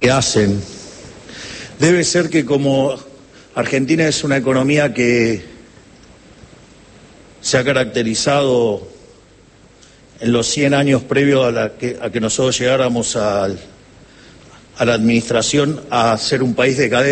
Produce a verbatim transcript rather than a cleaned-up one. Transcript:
que hacen. Debe ser que como Argentina es una economía que se ha caracterizado en los cien años previos a, la que, a que nosotros llegáramos al, a la administración a ser un país decadente,